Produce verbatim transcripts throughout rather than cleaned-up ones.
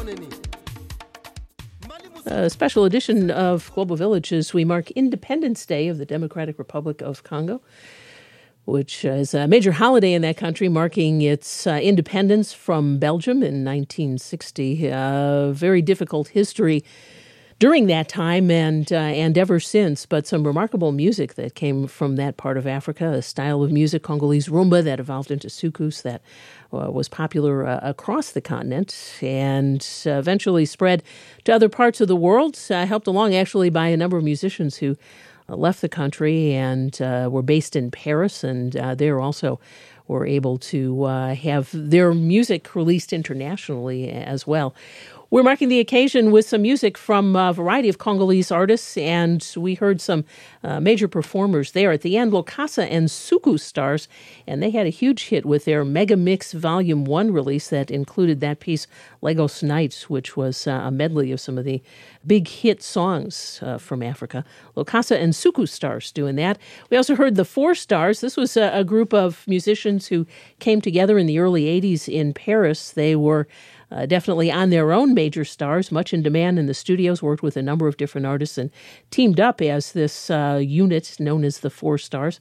A special edition of Global Village as we mark Independence Day of the Democratic Republic of Congo, which is a major holiday in that country, marking its uh, independence from Belgium in nineteen sixty. A very difficult history during that time and uh, and ever since, but some remarkable music that came from that part of Africa, a style of music, Congolese rumba, that evolved into soukous, that uh, was popular uh, across the continent and uh, eventually spread to other parts of the world, uh, helped along actually by a number of musicians who uh, left the country and uh, were based in Paris, and uh, there also were able to uh, have their music released internationally as well. We're marking the occasion with some music from a variety of Congolese artists, and we heard some uh, major performers there. At the end, Lokasa and Suku Stars, and they had a huge hit with their Mega Mix Volume one release that included that piece, Lagos Nights, which was uh, a medley of some of the big hit songs uh, from Africa. Lokasa and Suku Stars doing that. We also heard the Four Stars. This was a, a group of musicians who came together in the early eighties in Paris. They were Uh, definitely on their own major stars, much in demand in the studios, worked with a number of different artists and teamed up as this uh, unit known as the Four Stars.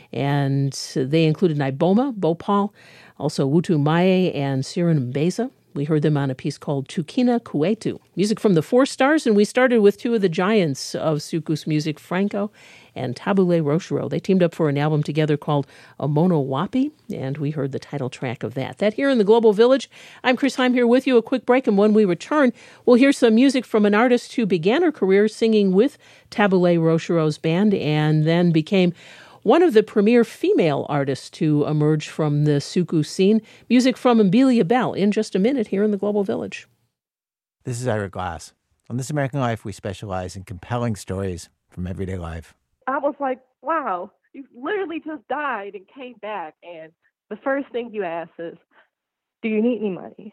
And they included Naiboma, Bhopal, also Wutu Maye, and Siren Mbeza. We heard them on a piece called Tukina Kuetu. Music from the Four Stars, and we started with two of the giants of soukous music, Franco and Tabule Rochereau. They teamed up for an album together called Omono Wapi, and we heard the title track of that. That here in the Global Village. I'm Chris Heim here with you. A quick break, and when we return, we'll hear some music from an artist who began her career singing with Tabule Rochereau's band and then became one of the premier female artists to emerge from the soukous scene. Music from Mbilia Bel in just a minute here in the Global Village. This is Ira Glass. On This American Life, we specialize in compelling stories from everyday life. I was like, wow, you literally just died and came back. And the first thing you ask is, do you need any money?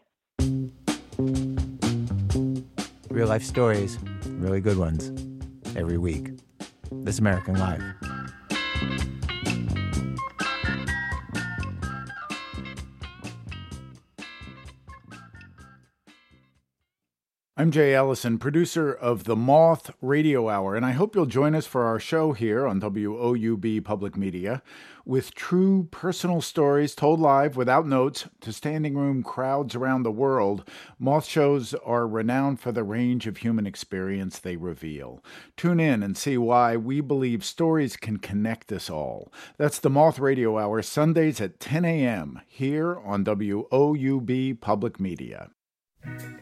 Real life stories, really good ones, every week. This American Life. I'm Jay Ellison, producer of The Moth Radio Hour, and I hope you'll join us for our show here on W O U B Public Media with true personal stories told live without notes to standing room crowds around the world. Moth shows are renowned for the range of human experience they reveal. Tune in and see why we believe stories can connect us all. That's The Moth Radio Hour, Sundays at ten a.m. here on W O U B Public Media.